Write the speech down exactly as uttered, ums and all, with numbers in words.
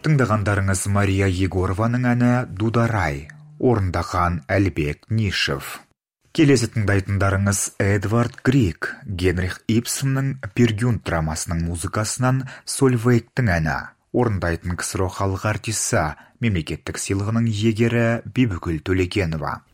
Тыңдағандарыңыз Мария Егорованың әні «Дударай», орындаған Әлбек Нишев. Келесі тыңдайтындарыңыз Эдвард Григ, Генрих Ибсеннің Пергюнд драмасының музыкасынан Сольвейгтің әні, орындайтын КСРО халық артисі, мемлекеттік сыйлығының иегері Бибігүл Төлегенова.